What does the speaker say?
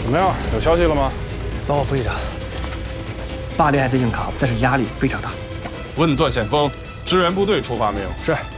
怎么样？有消息了吗？ 报告副议长，巴黎还在硬扛，但是压力非常大。 问段宪峰，支援部队出发没有？ 是。